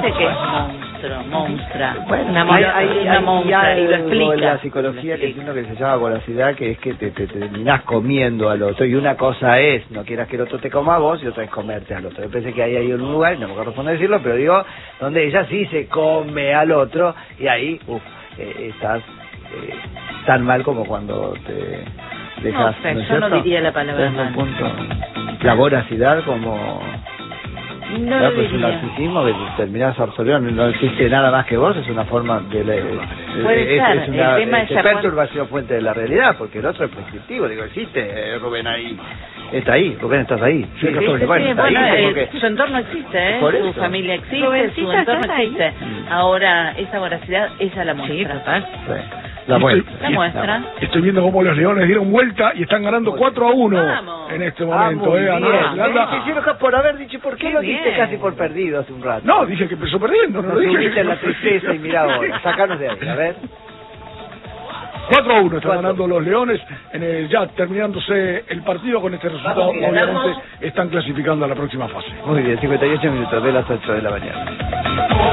dice que es monstrua. Bueno, Una monstrua, y lo explica. En la psicología que es uno que se llama voracidad, que es que te terminás comiendo al otro, y una cosa es no quieras que el otro te coma a vos, y otra es comerte al otro. Yo pensé que hay un lugar, no me corresponde decirlo, pero digo, donde ella sí se come al otro, y ahí estás tan mal como cuando te dejas. No sé, ¿no es yo no cierto? diría la palabra Es un mal. punto. La voracidad como... No Claro, lo pues un diría. narcisismo que terminás absorbiendo, no existe nada más que vos, es una forma de... Puede ser, es una el tema es ya perturbación fuente de la realidad, porque el otro es prescriptivo, digo, existe, Rubén ahí, está ahí, Rubén estás ahí, Sí, está ahí, bueno, porque... su entorno existe, Por su eso. familia existe, Rubéncita, su entorno ¿estás ahí? existe. Ahora, esa voracidad, ella la muestra. Sí, total. Sí, la vuelta. La muestra. Estoy viendo cómo los Leones dieron vuelta y están ganando 4-1 Vamos. en este momento. Muy A bien. Nueva Zelanda. Te hicieron por haber dicho, ¿por qué Qué lo diste bien. casi por perdido hace un rato? No, dije que empezó perdiendo, no Nos lo dije. subiste en la tristeza y mirá ahora, sacanos de ahí, a ver. 4-1 están 4. ganando los Leones, ya terminándose el partido con este resultado, obviamente están clasificando a la próxima fase. Muy bien, 58 minutos de las 8 de la mañana.